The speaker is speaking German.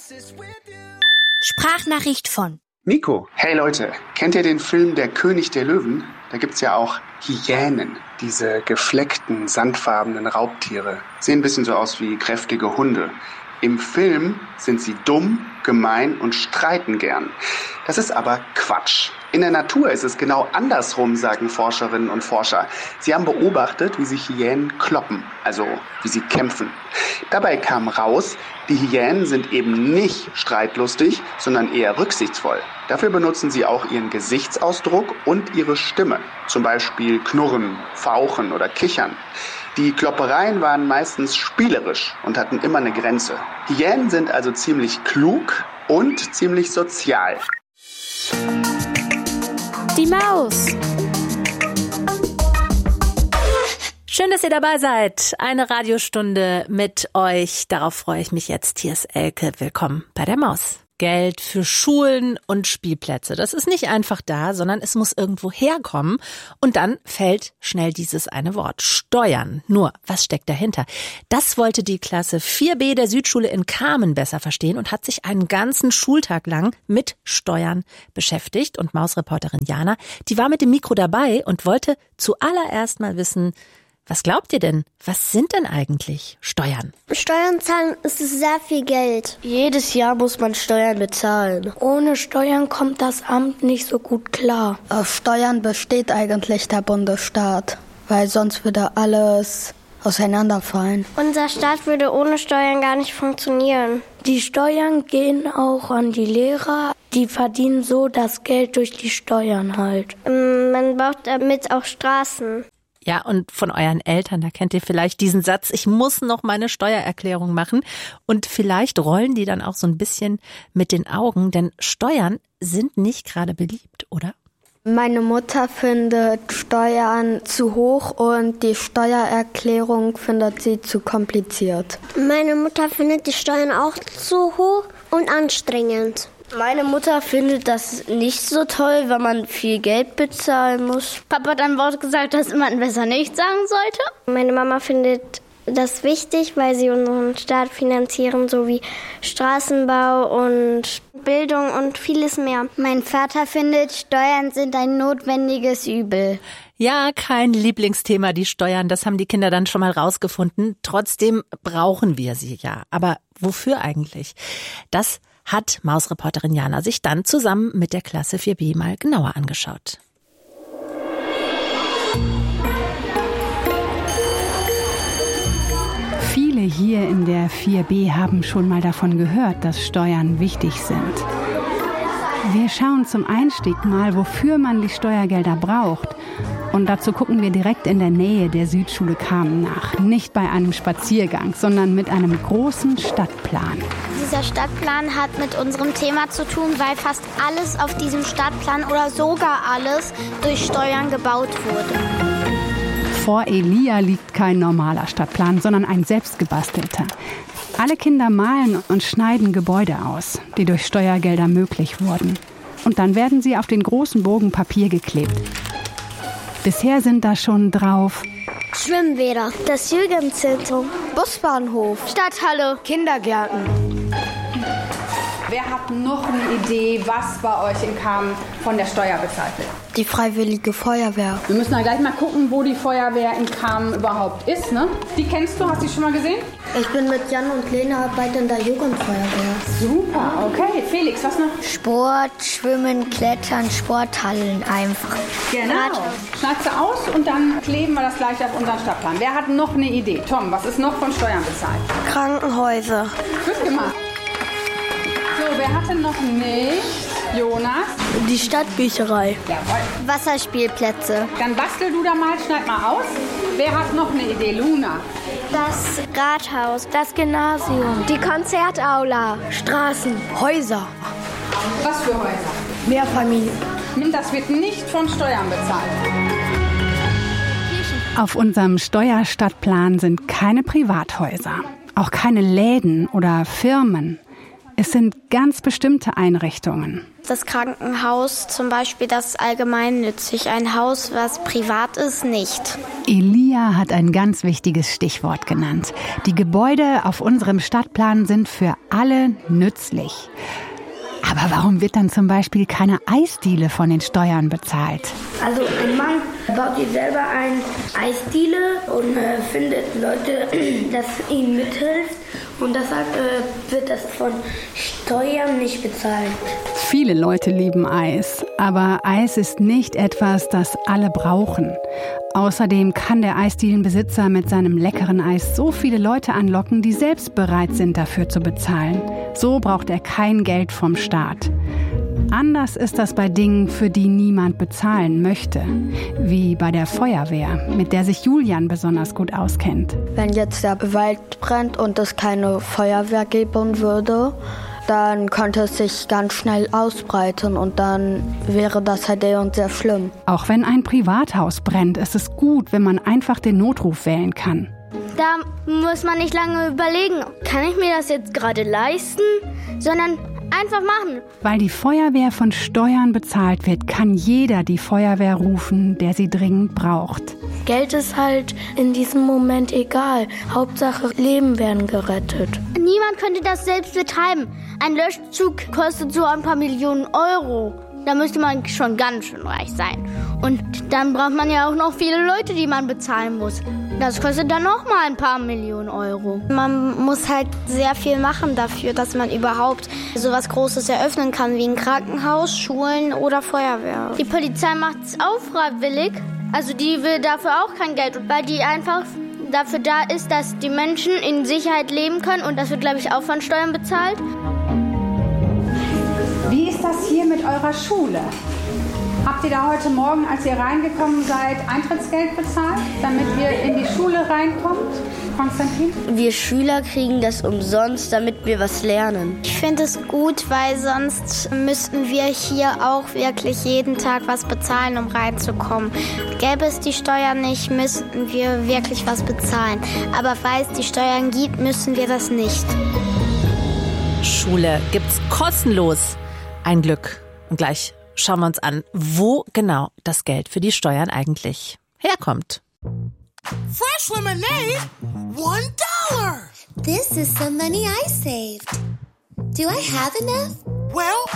Sprachnachricht von Nico. Hey Leute, kennt ihr den Film Der König der Löwen? Da gibt's ja auch Hyänen, diese gefleckten, sandfarbenen Raubtiere. Sehen ein bisschen so aus wie kräftige Hunde. Im Film sind sie dumm, gemein und streiten gern. Das ist aber Quatsch. In der Natur ist es genau andersrum, sagen Forscherinnen und Forscher. Sie haben beobachtet, wie sich Hyänen kloppen, also wie sie kämpfen. Dabei kam raus, die Hyänen sind eben nicht streitlustig, sondern eher rücksichtsvoll. Dafür benutzen sie auch ihren Gesichtsausdruck und ihre Stimme. Zum Beispiel knurren, fauchen oder kichern. Die Kloppereien waren meistens spielerisch und hatten immer eine Grenze. Hyänen sind also ziemlich klug und ziemlich sozial. Die Maus. Schön, dass ihr dabei seid. Eine Radiostunde mit euch. Darauf freue ich mich jetzt. Hier ist Elke. Willkommen bei der Maus. Geld für Schulen und Spielplätze. Das ist nicht einfach da, sondern es muss irgendwo herkommen. Und dann fällt schnell dieses eine Wort: Steuern. Nur, was steckt dahinter? Das wollte die Klasse 4b der Südschule in Kamen besser verstehen und hat sich einen ganzen Schultag lang mit Steuern beschäftigt. Und Mausreporterin Jana, die war mit dem Mikro dabei und wollte zuallererst mal wissen: Was glaubt ihr denn? Was sind denn eigentlich Steuern? Steuern zahlen ist sehr viel Geld. Jedes Jahr muss man Steuern bezahlen. Ohne Steuern kommt das Amt nicht so gut klar. Aus Steuern besteht eigentlich der Bundesstaat, weil sonst würde alles auseinanderfallen. Unser Staat würde ohne Steuern gar nicht funktionieren. Die Steuern gehen auch an die Lehrer. Die verdienen so das Geld durch die Steuern halt. Man baut damit auch Straßen. Ja, und von euren Eltern, da kennt ihr vielleicht diesen Satz: Ich muss noch meine Steuererklärung machen. Und vielleicht rollen die dann auch so ein bisschen mit den Augen, denn Steuern sind nicht gerade beliebt, oder? Meine Mutter findet Steuern zu hoch und die Steuererklärung findet sie zu kompliziert. Meine Mutter findet die Steuern auch zu hoch und anstrengend. Meine Mutter findet das nicht so toll, weil man viel Geld bezahlen muss. Papa hat ein Wort gesagt, das man besser nicht sagen sollte. Meine Mama findet das wichtig, weil sie unseren Staat finanzieren, sowie Straßenbau und Bildung und vieles mehr. Mein Vater findet, Steuern sind ein notwendiges Übel. Ja, kein Lieblingsthema, die Steuern, das haben die Kinder dann schon mal rausgefunden. Trotzdem brauchen wir sie ja. Aber wofür eigentlich? Das hat Mausreporterin Jana sich dann zusammen mit der Klasse 4b mal genauer angeschaut. Viele hier in der 4b haben schon mal davon gehört, dass Steuern wichtig sind. Wir schauen zum Einstieg mal, wofür man die Steuergelder braucht. Und dazu gucken wir direkt in der Nähe der Südschule Kamen nach. Nicht bei einem Spaziergang, sondern mit einem großen Stadtplan. Dieser Stadtplan hat mit unserem Thema zu tun, weil fast alles auf diesem Stadtplan oder sogar alles durch Steuern gebaut wurde. Vor Elia liegt kein normaler Stadtplan, sondern ein selbstgebastelter. Alle Kinder malen und schneiden Gebäude aus, die durch Steuergelder möglich wurden. Und dann werden sie auf den großen Bogen Papier geklebt. Bisher sind da schon drauf Schwimmbäder, das Jugendzentrum, Busbahnhof, Stadthalle, Kindergärten. Wer hat noch eine Idee, was bei euch in Kamen von der Steuer bezahlt wird? Die Freiwillige Feuerwehr. Wir müssen dann gleich mal gucken, wo die Feuerwehr in Kamen überhaupt ist, ne? Die kennst du, hast du die schon mal gesehen? Ich bin mit Jan und Lena arbeite in der Jugendfeuerwehr. Super, okay. Felix, was noch? Sport, Schwimmen, Klettern, Sporthallen einfach. Genau. Schneidest du aus und dann kleben wir das gleich auf unseren Stadtplan. Wer hat noch eine Idee? Tom, was ist noch von Steuern bezahlt? Krankenhäuser. Gut gemacht. So, wer hatte noch nicht? Jonas? Die Stadtbücherei. Jawohl. Wasserspielplätze. Dann bastel du da mal, schneid mal aus. Wer hat noch eine Idee? Luna? das Rathaus, das Gymnasium, die Konzertaula, Straßen, Häuser. Was für Häuser? Mehrfamilien. Das wird nicht von Steuern bezahlt. Auf unserem Steuerstadtplan sind keine Privathäuser, auch keine Läden oder Firmen. Es sind ganz bestimmte Einrichtungen. Das Krankenhaus zum Beispiel, das ist allgemeinnützig. Ein Haus, was privat ist, nicht. Elia hat ein ganz wichtiges Stichwort genannt. Die Gebäude auf unserem Stadtplan sind für alle nützlich. Aber warum wird dann zum Beispiel keine Eisdiele von den Steuern bezahlt? Also ein Mann baut sich selber eine Eisdiele und findet Leute, das ihm mithilft. Und deshalb wird das von Steuern nicht bezahlt. Viele Leute lieben Eis, aber Eis ist nicht etwas, das alle brauchen. Außerdem kann der Eisdielenbesitzer mit seinem leckeren Eis so viele Leute anlocken, die selbst bereit sind, dafür zu bezahlen. So braucht er kein Geld vom Staat. Anders ist das bei Dingen, für die niemand bezahlen möchte. Wie bei der Feuerwehr, mit der sich Julian besonders gut auskennt. Wenn jetzt der Wald brennt und es keine Feuerwehr geben würde, dann könnte es sich ganz schnell ausbreiten und dann wäre das halt sehr schlimm. Auch wenn ein Privathaus brennt, ist es gut, wenn man einfach den Notruf wählen kann. Da muss man nicht lange überlegen, kann ich mir das jetzt gerade leisten, sondern einfach machen. Weil die Feuerwehr von Steuern bezahlt wird, kann jeder die Feuerwehr rufen, der sie dringend braucht. Geld ist halt in diesem Moment egal. Hauptsache Leben werden gerettet. Niemand könnte das selbst betreiben. Ein Löschzug kostet so ein paar Millionen Euro. Da müsste man schon ganz schön reich sein. Und dann braucht man ja auch noch viele Leute, die man bezahlen muss. Das kostet dann noch mal ein paar Millionen Euro. Man muss halt sehr viel machen dafür, dass man überhaupt so was Großes eröffnen kann, wie ein Krankenhaus, Schulen oder Feuerwehr. Die Polizei macht es auch freiwillig. Also die will dafür auch kein Geld, weil die einfach dafür da ist, dass die Menschen in Sicherheit leben können. Und das wird, glaube ich, auch von Steuern bezahlt. Wie ist das hier mit eurer Schule? Habt ihr da heute Morgen, als ihr reingekommen seid, Eintrittsgeld bezahlt, damit ihr in die Schule reinkommt? Konstantin? Wir Schüler kriegen das umsonst, damit wir was lernen. Ich finde es gut, weil sonst müssten wir hier auch wirklich jeden Tag was bezahlen, um reinzukommen. Gäbe es die Steuern nicht, müssten wir wirklich was bezahlen. Aber weil es die Steuern gibt, müssen wir das nicht. Schule gibt's kostenlos. Ein Glück. Und gleich schauen wir uns an, wo genau das Geld für die Steuern eigentlich herkommt. Fresh lemonade, $1. This is some money I saved. Do I have enough? Well,